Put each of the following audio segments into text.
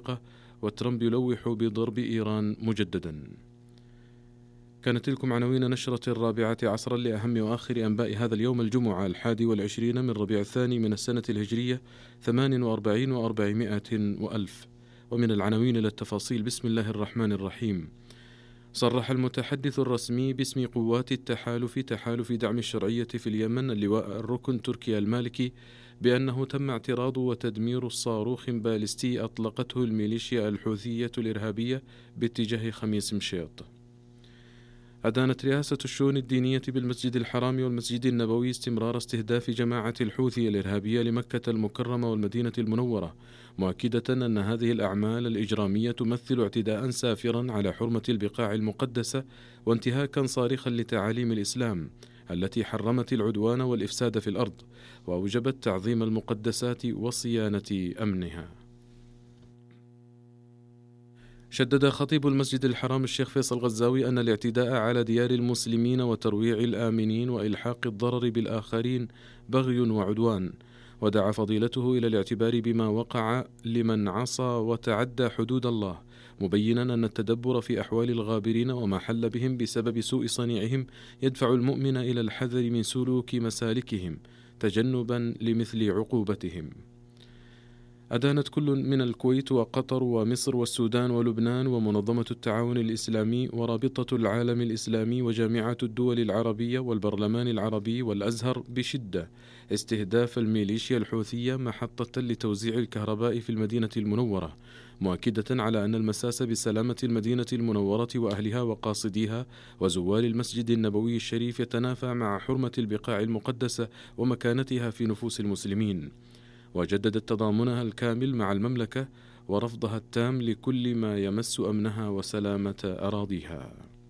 السابقة، وترامب يلوح بضرب إيران مجددا. كانت تلكم عناوين نشرة 14 لأهم وآخر أنباء هذا اليوم الجمعة 21 من ربيع الثاني من السنة الهجرية 48 و400 وألف. ومن العناوين إلى التفاصيل. بسم الله الرحمن الرحيم. صرح المتحدث الرسمي باسم قوات تحالف دعم الشرعية في اليمن اللواء الركن تركيا المالكي بأنه تم اعتراض وتدمير صاروخ باليستي أطلقته الميليشيا الحوثية الإرهابية باتجاه خميس مشيط. أدانت رئاسة الشؤون الدينية بالمسجد الحرام والمسجد النبوي استمرار استهداف جماعة الحوثي الإرهابية لمكة المكرمة والمدينة المنورة، مؤكدة أن هذه الأعمال الإجرامية تمثل اعتداء سافرا على حرمة البقاع المقدسة وانتهاكا صارخا لتعاليم الإسلام التي حرمت العدوان والإفساد في الأرض وأوجبت تعظيم المقدسات وصيانة أمنها. شدد خطيب المسجد الحرام الشيخ فيصل غزاوي أن الاعتداء على ديار المسلمين وترويع الآمنين وإلحاق الضرر بالآخرين بغي وعدوان، ودعا فضيلته إلى الاعتبار بما وقع لمن عصى وتعدى حدود الله، مبينا أن التدبر في أحوال الغابرين وما حل بهم بسبب سوء صنيعهم يدفع المؤمن إلى الحذر من سلوك مسالكهم تجنبا لمثل عقوبتهم. أدانت كل من الكويت وقطر ومصر والسودان ولبنان ومنظمة التعاون الإسلامي ورابطة العالم الإسلامي وجامعة الدول العربية والبرلمان العربي والأزهر بشدة استهداف الميليشيا الحوثية محطة لتوزيع الكهرباء في المدينة المنورة، مؤكدة على أن المساس بسلامة المدينة المنورة وأهلها وقاصديها وزوار المسجد النبوي الشريف يتنافى مع حرمة البقاع المقدسة ومكانتها في نفوس المسلمين، وجددت تضامنها الكامل مع المملكة ورفضها التام لكل ما يمس أمنها وسلامة أراضيها.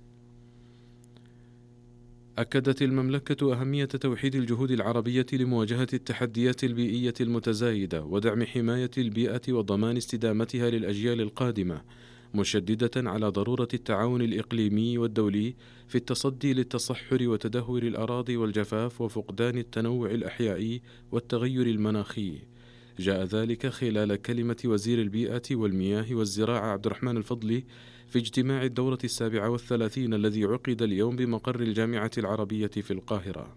أكدت المملكة أهمية توحيد الجهود العربية لمواجهة التحديات البيئية المتزايدة ودعم حماية البيئة وضمان استدامتها للأجيال القادمة، مشددة على ضرورة التعاون الإقليمي والدولي في التصدي للتصحر وتدهور الأراضي والجفاف وفقدان التنوع الأحيائي والتغير المناخي. جاء ذلك خلال كلمة وزير البيئة والمياه والزراعة عبد الرحمن الفضلي في اجتماع الدورة 37 الذي عقد اليوم بمقر الجامعة العربية في القاهرة.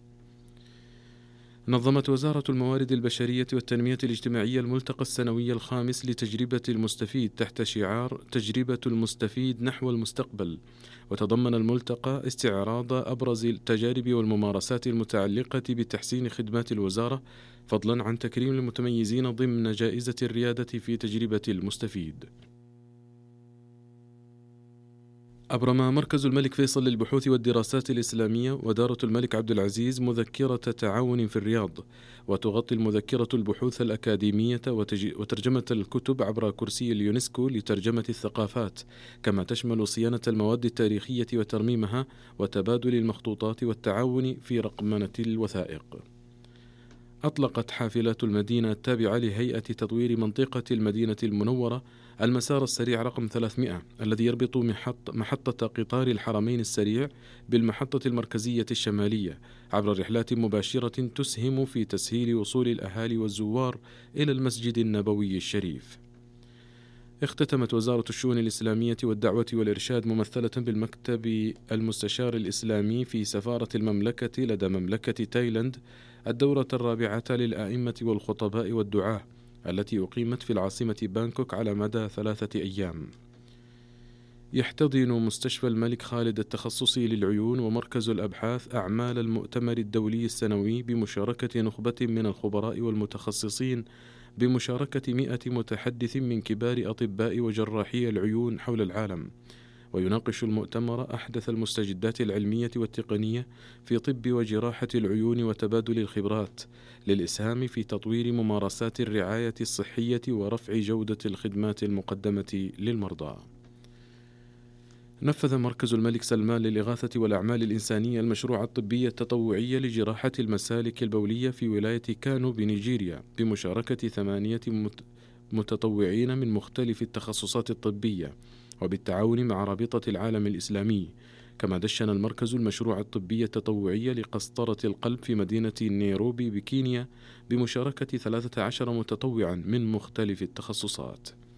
نظمت وزارة الموارد البشرية والتنمية الاجتماعية الملتقى السنوي الخامس لتجربة المستفيد تحت شعار تجربة المستفيد نحو المستقبل، وتضمن الملتقى استعراض أبرز التجارب والممارسات المتعلقة بتحسين خدمات الوزارة، فضلا عن تكريم المتميزين ضمن جائزة الريادة في تجربة المستفيد. أبرم مركز الملك فيصل للبحوث والدراسات الإسلامية ودارة الملك عبد العزيز مذكرة تعاون في الرياض، وتغطي المذكرة البحوث الأكاديمية وترجمة الكتب عبر كرسي اليونسكو لترجمة الثقافات، كما تشمل صيانة المواد التاريخية وترميمها وتبادل المخطوطات والتعاون في رقمنة الوثائق. أطلقت حافلات المدينة التابعة لهيئة تطوير منطقة المدينة المنورة المسار السريع رقم 300 الذي يربط محطة قطار الحرمين السريع بالمحطة المركزية الشمالية عبر رحلات مباشرة تسهم في تسهيل وصول الأهالي والزوار إلى المسجد النبوي الشريف. اختتمت وزارة الشؤون الإسلامية والدعوة والإرشاد ممثلة بالمكتب المستشار الإسلامي في سفارة المملكة لدى مملكة تايلاند الدورة 4 للآئمة والخطباء والدعاة التي أقيمت في العاصمة بانكوك على مدى 3 أيام. يحتضن مستشفى الملك خالد التخصصي للعيون ومركز الأبحاث أعمال المؤتمر الدولي السنوي بمشاركة نخبة من الخبراء والمتخصصين بمشاركة 100 متحدث من كبار أطباء وجراحي العيون حول العالم، ويناقش المؤتمر أحدث المستجدات العلمية والتقنية في طب وجراحة العيون وتبادل الخبرات للإسهام في تطوير ممارسات الرعاية الصحية ورفع جودة الخدمات المقدمة للمرضى. نفذ مركز الملك سلمان للإغاثة والأعمال الإنسانية المشروع الطبي التطوعي لجراحة المسالك البولية في ولاية كانو بنيجيريا بمشاركة 8 متطوعين من مختلف التخصصات الطبية وبالتعاون مع رابطة العالم الإسلامي. كما دشن المركز المشروع الطبي التطوعي لقسطرة القلب في مدينة نيروبي بكينيا بمشاركة 13 متطوعا من مختلف التخصصات.